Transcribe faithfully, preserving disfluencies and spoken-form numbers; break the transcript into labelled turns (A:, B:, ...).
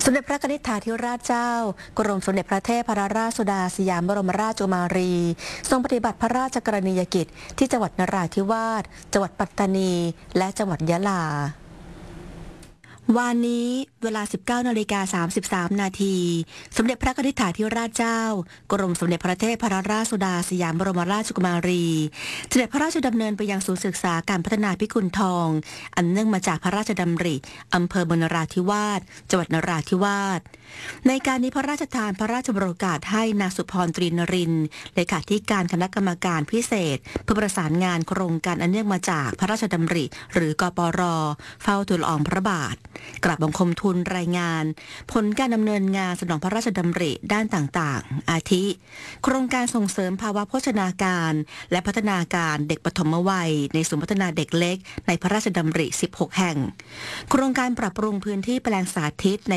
A: มเด็จพระนิธิธิราชเจ้ากรมสมเด็จพระเทพรราชสุดาสยามบรมราชกุมารีทรงปฏิบัติพระราชกรณียกิจที่จังหวัดนราธิวาสจังหวัดปัตตานีและจังหวัดยะลาวันนี้เวลา สิบเก้านาฬิกาสามสิบสามนาทีสมเด็จพระนิธิธิราชเจ้ากรมสมเด็จพระเทพรราชสุดาสยามบรมราชกุมารีเสด็จพระราชดำเนินไปยังศูนย์ศึกษาการพัฒนาพิกุลทองอันเนื่องมาจากพระราชดำริอำเภอเมืองนราธิวาสจังหวัดนราธิวาสในการนี้พระราชทานพระราชบรโอกาสให้นางสุพรตรีนรินทร์เลขาธิการคณะกรรมการพิเศษเพื่อประสานงานโครงการอันเนื่องมาจากพระราชดำริหรือกปรเฝ้าทูลละอองพระบาทกราบบังคมทูลรายงานผลการดำเนินงานสนองพระราชดำริด้านต่างๆอาทิโครงการส่งเสริมภาวะโภชนาการและพัฒนาการเด็กปฐมวัยในศูนย์พัฒนาเด็กเล็กในพระราชดำริสิบหกแห่งโครงการปรับปรุงพื้นที่แปลงสาธิตใน